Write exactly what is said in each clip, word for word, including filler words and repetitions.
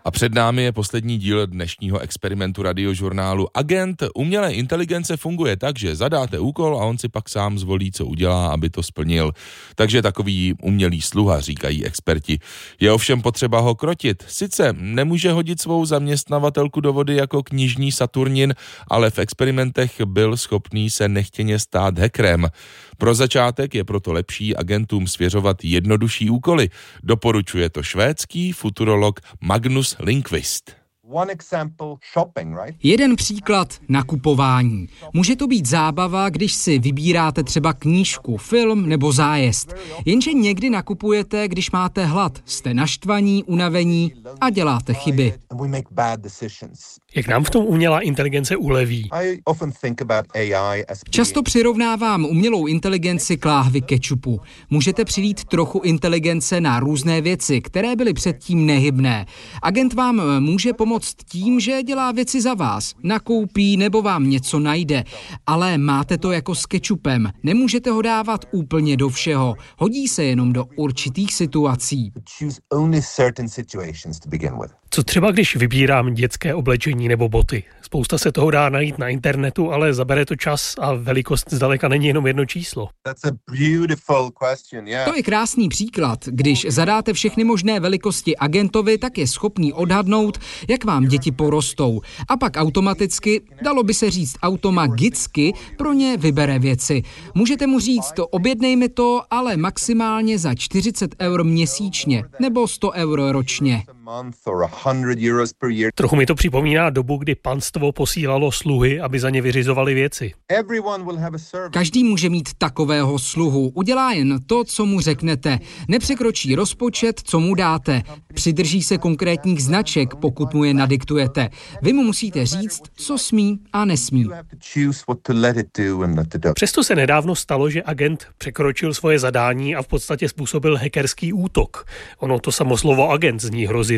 A před námi je poslední díl dnešního experimentu Radiožurnálu. Agent umělé inteligence funguje tak, že zadáte úkol a on si pak sám zvolí, co udělá, aby to splnil. Takže takový umělý sluha, říkají experti. Je ovšem potřeba ho krotit. Sice nemůže hodit svou zaměstnavatelku do vody jako knižní Saturnin, ale v experimentech byl schopný se nechtěně stát hackerem. Pro začátek je proto lepší agentům svěřovat jednodušší úkoly. Doporučuje to švédský futurolog Magnus Lindqvist. Jeden příklad nakupování. Může to být zábava, když si vybíráte třeba knížku, film nebo zájezd. Jenže někdy nakupujete, když máte hlad, jste naštvaní, unavení a děláte chyby. Jak nám v tom umělá inteligence uleví? Často přirovnávám umělou inteligenci k láhvi kečupu. Můžete přilít trochu inteligence na různé věci, které byly předtím nehybné. Agent vám může pomoct tím, že dělá věci za vás, nakoupí nebo vám něco najde, ale máte to jako s kečupem. Nemůžete ho dávat úplně do všeho, hodí se jenom do určitých situací. Co třeba, když vybírám dětské oblečení nebo boty? Spousta se toho dá najít na internetu, ale zabere to čas a velikost zdaleka není jenom jedno číslo. To je krásný příklad. Když zadáte všechny možné velikosti agentovi, tak je schopný odhadnout, jak vám děti porostou. A pak automaticky, dalo by se říct automagicky, pro ně vybere věci. Můžete mu říct, objednej mi to, ale maximálně za čtyřicet eur měsíčně nebo sto eur ročně. Trochu mi to připomíná dobu, kdy panstvo posílalo sluhy, aby za ně vyřizovali věci. Každý může mít takového sluhu. Udělá jen to, co mu řeknete. Nepřekročí rozpočet, co mu dáte. Přidrží se konkrétních značek, pokud mu je nadiktujete. Vy mu musíte říct, co smí a nesmí. Přesto se nedávno stalo, že agent překročil svoje zadání a v podstatě způsobil hackerský útok. Ono to samo slovo agent zní hrozivě.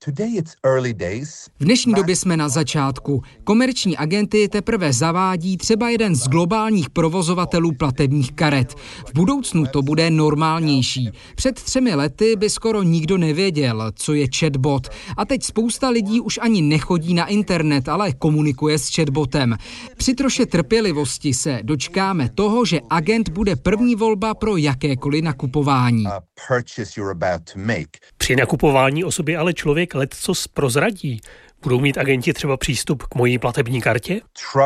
V dnešní době jsme na začátku. Komerční agenty teprve zavádí třeba jeden z globálních provozovatelů platebních karet. V budoucnu to bude normálnější. Před třemi lety by skoro nikdo nevěděl, co je chatbot. A teď spousta lidí už ani nechodí na internet, ale komunikuje s chatbotem. Při troše trpělivosti se dočkáme toho, že agent bude první volba pro jakékoliv nakupování. Při nakupování o sobě ale člověk lecos prozradí. Budou mít agenti třeba přístup k mojí platební kartě?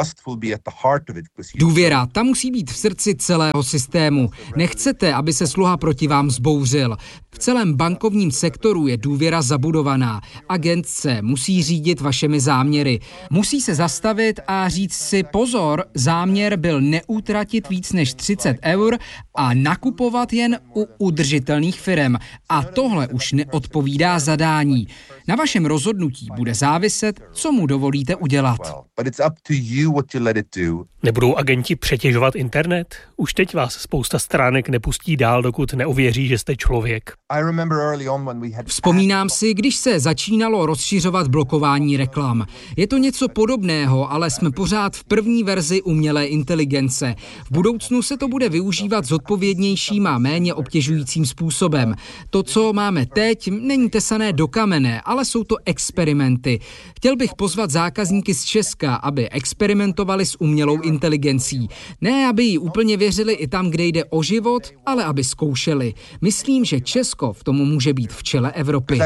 Důvěra, ta musí být v srdci celého systému. Nechcete, aby se sluha proti vám zbouřil. V celém bankovním sektoru je důvěra zabudovaná. Agent se musí řídit vašimi záměry. Musí se zastavit a říct si pozor, záměr byl neutratit víc než třicet eur a nakupovat jen u udržitelných firem. A tohle už neodpovídá zadání. Na vašem rozhodnutí bude záviset, co mu dovolíte udělat. Nebudou agenti přetěžovat internet? Už teď vás spousta stránek nepustí dál, dokud neověří, že jste člověk. Vzpomínám si, když se začínalo rozšiřovat blokování reklam. Je to něco podobného, ale jsme pořád v první verzi umělé inteligence. V budoucnu se to bude využívat zodpovědnějším a méně obtěžujícím způsobem. To, co máme teď, není tesané do kamene, ale jsou to experimenty. Chtěl bych pozvat zákazníky z Česka, aby experimentovali s umělou inteligencí. Ne, aby jí úplně věřili i tam, kde jde o život, ale aby zkoušeli. Myslím, že Česko v tomu může být v čele Evropy.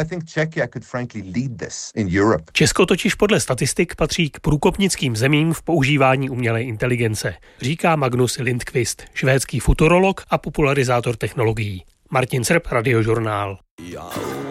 Česko totiž podle statistik patří k průkopnickým zemím v používání umělé inteligence, říká Magnus Lindqvist, švédský futurolog a popularizátor technologií. Martin Srb, Radiožurnál.